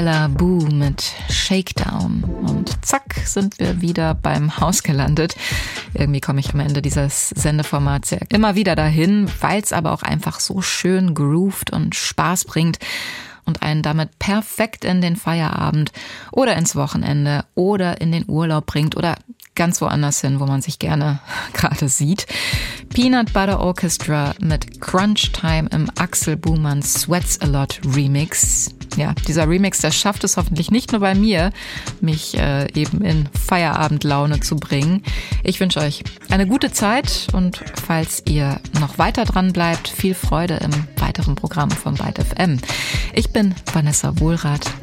Bella Boo mit Shakedown. Und zack, sind wir wieder beim Haus gelandet. Irgendwie komme ich am Ende dieses Sendeformats ja immer wieder dahin, weil es aber auch einfach so schön groovt und Spaß bringt und einen damit perfekt in den Feierabend oder ins Wochenende oder in den Urlaub bringt oder ganz woanders hin, wo man sich gerne gerade sieht. Peanut Butter Orchestra mit Crunch Time im Axel Buhmann Sweats a Lot Remix. Ja, dieser Remix, der schafft es hoffentlich nicht nur bei mir, mich eben in Feierabendlaune zu bringen. Ich wünsche euch eine gute Zeit und falls ihr noch weiter dran bleibt, viel Freude im weiteren Programm von Byte FM. Ich bin Vanessa Wohlrath.